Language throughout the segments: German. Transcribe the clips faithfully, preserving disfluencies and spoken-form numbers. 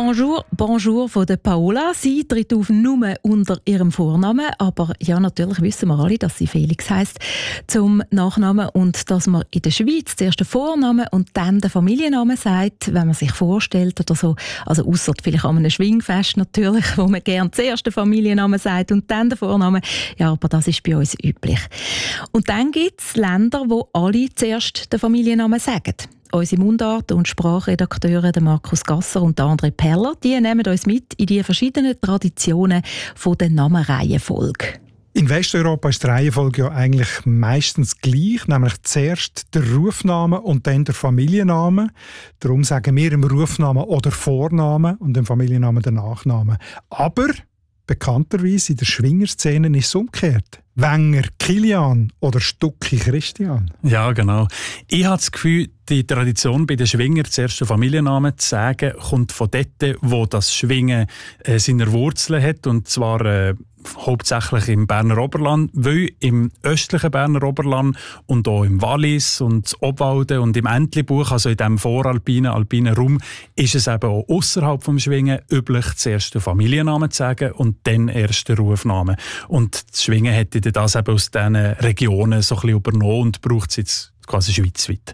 Bonjour, bonjour von der Paola. Sie tritt auf nur unter ihrem Vornamen, aber ja, natürlich wissen wir alle, dass sie Felix heisst zum Nachnamen und dass man in der Schweiz zuerst den Vornamen und dann den Familiennamen sagt, wenn man sich vorstellt oder so. Also ausser vielleicht an einem Schwingfest natürlich, wo man gerne zuerst den Familiennamen sagt und dann den Vornamen. Ja, aber das ist bei uns üblich. Und dann gibt es Länder, wo alle zuerst den Familiennamen sagen. Unsere Mundart- und Sprachredakteure Markus Gasser und André Peller, die nehmen uns mit in die verschiedenen Traditionen von der Namenreihenfolge. In Westeuropa ist die Reihenfolge ja eigentlich meistens gleich, nämlich zuerst der Rufname und dann der Familienname. Darum sagen wir im Rufnamen oder Vornamen und im Familiennamen der Nachname. Aber bekannterweise in der Schwingerszene ist es umgekehrt. Wenger Kilian oder Stucki Christian. Ja, genau. Ich habe das Gefühl, die Tradition bei den Schwingern, zuerst den Familiennamen zu sagen, kommt von dort, wo das Schwingen äh, seine Wurzeln hat, und zwar äh, hauptsächlich im Berner Oberland, weil im östlichen Berner Oberland und auch im Wallis und Obwalden und im Entlebuch, also in diesem voralpinen, alpinen Raum, ist es eben auch ausserhalb vom Schwingen üblich, zuerst den Familiennamen zu sagen und dann erst den Rufnamen. Und das Schwingen hätte das eben aus diesen Regionen so ein bisschen übernommen und braucht es jetzt quasi schweizweit.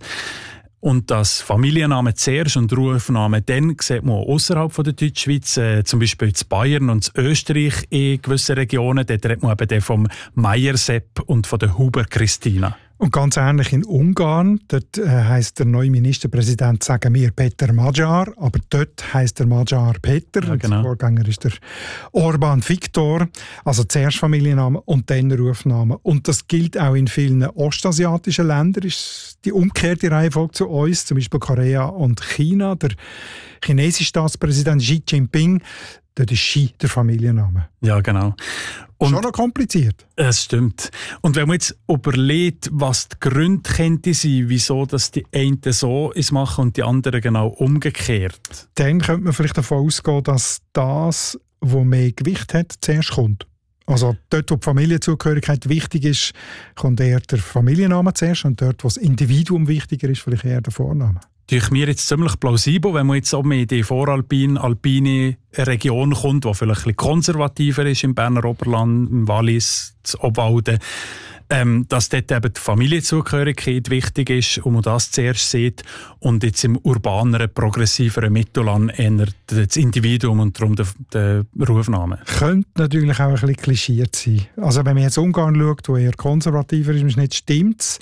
Und das Familienname zuerst und Rufname dann sieht man auch ausserhalb von der Deutschschweiz, äh, zum Beispiel in Bayern und in Österreich in gewissen Regionen. Dort redet man eben vom Meier Sepp und von der Huber Christina. Und ganz ähnlich in Ungarn, dort äh, heisst der neue Ministerpräsident, sagen wir, Peter Magyar, aber dort heisst der Magyar Peter, ja, genau. Und der Vorgänger ist der Orbán Viktor, also zuerst Familienname und dann Rufname. Und das gilt auch in vielen ostasiatischen Ländern, ist die umgekehrte Reihenfolge zu uns, zum Beispiel Korea und China. Der chinesische Staatspräsident Xi Jinping, dort ist Xi der Familienname. Ja, genau. Und schon noch kompliziert. Es stimmt. Und wenn man jetzt überlegt, was die Gründe könnte sein, wieso dass die einen so es machen und die anderen genau umgekehrt, dann könnte man vielleicht davon ausgehen, dass das, was mehr Gewicht hat, zuerst kommt. Also dort, wo die Familienzugehörigkeit wichtig ist, kommt eher der Familienname zuerst, und dort, wo das Individuum wichtiger ist, vielleicht eher der Vorname. Das ist mir jetzt ziemlich plausibel, wenn man jetzt auch mehr in die voralpine, alpine Region kommt, die vielleicht ein bisschen konservativer ist, im Berner Oberland, im Wallis, im Obwalden, ähm, dass dort eben die Familienzugehörigkeit wichtig ist und man das zuerst sieht, und jetzt im urbaneren, progressiveren Mittelland eher das Individuum und darum der, der Rufname. Könnte natürlich auch ein bisschen klischiert sein. Also wenn man jetzt Ungarn schaut, wo eher konservativer ist, ist nicht stimmt's.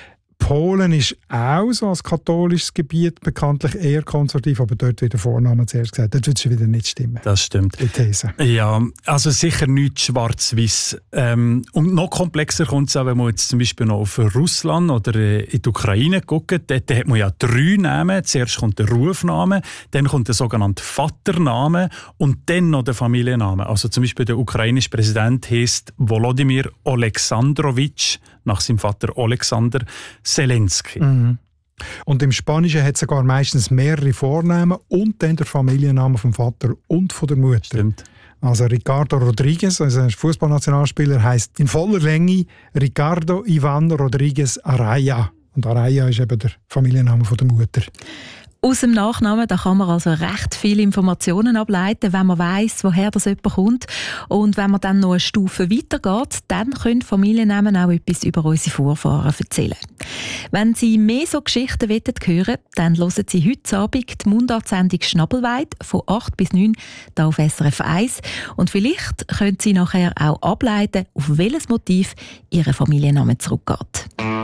Polen ist auch so als katholisches Gebiet bekanntlich eher konservativ, aber dort wird der Vorname zuerst gesagt. Dort wird es wieder nicht stimmen. Das stimmt. Die These. Ja, also sicher nicht schwarz-weiß. Ähm, und noch komplexer kommt es auch, wenn man jetzt zum Beispiel noch auf Russland oder in die Ukraine guckt. Dort hat man ja drei Namen. Zuerst kommt der Rufname, dann kommt der sogenannte Vatername und dann noch der Familienname. Also zum Beispiel der ukrainische Präsident heisst Volodymyr Oleksandrowitsch, nach seinem Vater Alexander Zelensky. Mhm. Und im Spanischen hat es sogar meistens mehrere Vornamen und dann der Familienname vom Vater und von der Mutter. Stimmt. Also Ricardo Rodriguez, also ein Fußballnationalspieler, heisst in voller Länge Ricardo Ivan Rodriguez Araya. Und Araya ist eben der Familienname von der Mutter. Aus dem Nachnamen da kann man also recht viele Informationen ableiten, wenn man weiss, woher das jemand kommt. Und wenn man dann noch eine Stufe weitergeht, dann können Familiennamen auch etwas über unsere Vorfahren erzählen. Wenn Sie mehr so Geschichten hören wollen, dann hören Sie heute Abend die Mundartsendung Schnabelweid von acht bis neun hier auf S R F eins. Und vielleicht können Sie nachher auch ableiten, auf welches Motiv Ihr Familienname zurückgeht.